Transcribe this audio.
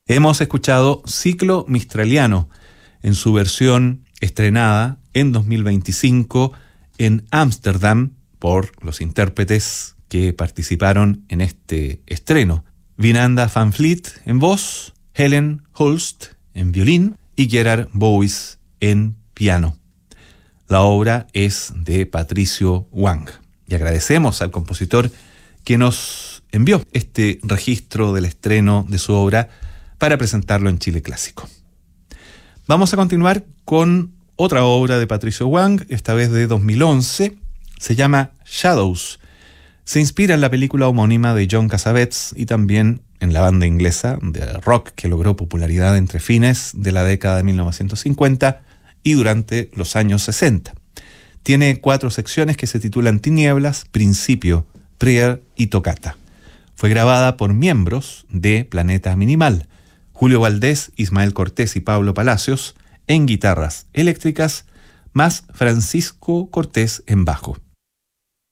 Hemos escuchado Ciclo Mistraliano en su versión estrenada en 2025 en Ámsterdam por los intérpretes que participaron en este estreno. Vinanda Van Vliet en voz, Helen Hulst en violín y Gerard Bowis en piano. La obra es de Patricio Wang y agradecemos al compositor que nos envió este registro del estreno de su obra para presentarlo en Chile Clásico. Vamos a continuar con otra obra de Patricio Wang, esta vez de 2011, se llama Shadows. Se inspira en la película homónima de John Cassavetes y también en la banda inglesa de rock que logró popularidad entre fines de la década de 1950 y durante los años 60. Tiene 4 secciones que se titulan Tinieblas, Principio, Prayer y Tocata. Fue grabada por miembros de Planeta Minimal, Julio Valdés, Ismael Cortés y Pablo Palacios en guitarras eléctricas, más Francisco Cortés en bajo.